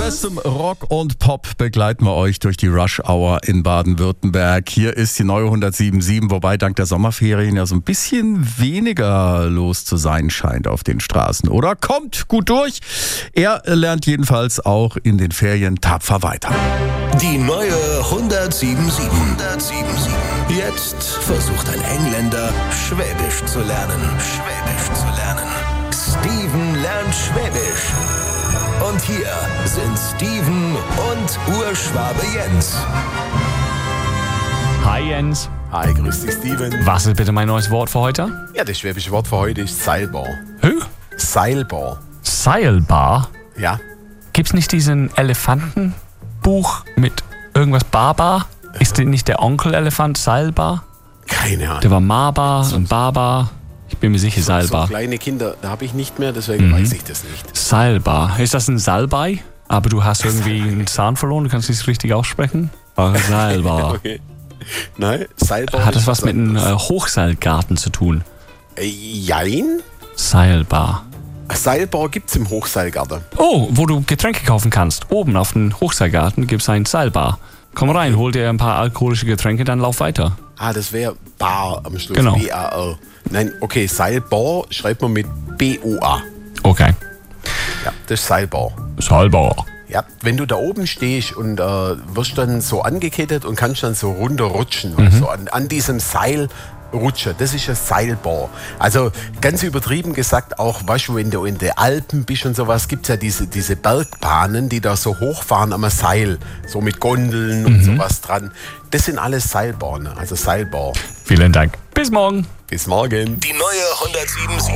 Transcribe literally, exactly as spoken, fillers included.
Bestem Rock und Pop begleiten wir euch durch die Rush Hour in Baden-Württemberg. Hier ist die neue hundertsieben Komma sieben, wobei dank der Sommerferien ja so ein bisschen weniger los zu sein scheint auf den Straßen. Oder kommt gut durch. Er lernt jedenfalls auch in den Ferien tapfer weiter. Die neue hundertsieben Komma sieben. hundertsieben Komma sieben. Jetzt versucht ein Engländer, Schwäbisch zu lernen. Schwäbisch zu lernen. Steven lernt Schwäbisch. Und hier sind Steven und Urschwabe Jens. Hi Jens. Hi, grüß dich, Steven. Was ist bitte mein neues Wort für heute? Ja, das schwäbische Wort für heute ist Seilbar. Hä? Seilbar. Seilbar? Ja. Gibt's nicht diesen Elefantenbuch mit irgendwas Barbar? Ist denn nicht der Onkel-Elefant Seilbar? Keine Ahnung. Der war Marbar und Barbar. Ich bin mir sicher, So, Seilbar. so kleine Kinder, da habe ich nicht mehr, deswegen Mhm. weiß ich das nicht. Seilbar. Ist das ein Salbei? Aber du hast irgendwie einen Zahn verloren, du kannst nicht richtig aussprechen? War Seilbar. Okay. Nein, Seilbar. Hat das ist was mit einem äh, Hochseilgarten zu tun? Äh, Jein. Seilbar. Seilbar gibt es im Hochseilgarten. Oh, wo du Getränke kaufen kannst. Oben auf dem Hochseilgarten gibt es ein Seilbar. Komm rein, hol dir ein paar alkoholische Getränke, dann lauf weiter. Ah, das wäre Bar am Schluss. Genau. B A R. Nein, okay, Seilbar schreibt man mit B O A. Okay. Ja, das ist Seilbar. Seilbar. Ja, wenn du da oben stehst und äh, wirst dann so angekettet und kannst dann so runterrutschen und so an, an diesem Seil rutschen, das ist ein Seilbar. Also ganz übertrieben gesagt auch, weißt du, wenn du in den Alpen bist und sowas, gibt es ja diese, diese Bergbahnen, die da so hochfahren am Seil, so mit Gondeln und sowas dran. Das sind alles Seilbahnen, also Seilbar. Vielen Dank. Bis morgen. Bis morgen. Die neue hundertsieben Komma sieben.